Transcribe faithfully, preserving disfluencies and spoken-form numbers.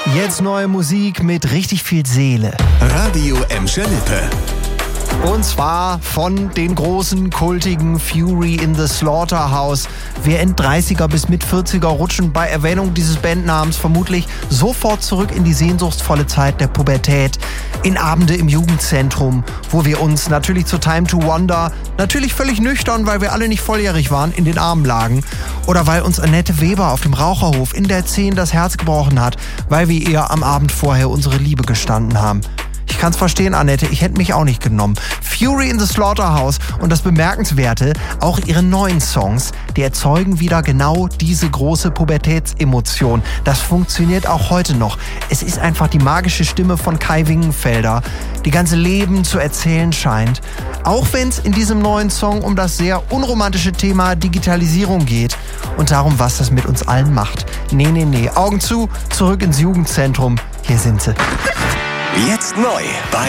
Jetzt neue Musik mit richtig viel Seele. Radio Emscher Lippe. Und zwar von den großen, kultigen Fury in the Slaughterhouse. Wir End-dreißiger bis Mit-vierziger rutschen bei Erwähnung dieses Bandnamens vermutlich sofort zurück in die sehnsuchtsvolle Zeit der Pubertät, in Abende im Jugendzentrum, wo wir uns natürlich zu Time to Wonder, natürlich völlig nüchtern, weil wir alle nicht volljährig waren, in den Armen lagen. Oder weil uns Annette Weber auf dem Raucherhof in der Zehn das Herz gebrochen hat, weil wir ihr am Abend vorher unsere Liebe gestanden haben. Ich kann's verstehen, Annette, ich hätte mich auch nicht genommen. Fury in the Slaughterhouse und das Bemerkenswerte, auch ihre neuen Songs, die erzeugen wieder genau diese große Pubertätsemotion. Das funktioniert auch heute noch. Es ist einfach die magische Stimme von Kai Wingenfelder, die ganze Leben zu erzählen scheint. Auch wenn es in diesem neuen Song um das sehr unromantische Thema Digitalisierung geht und darum, was das mit uns allen macht. Nee, nee, nee, Augen zu, zurück ins Jugendzentrum. Hier sind sie. Jetzt neu bei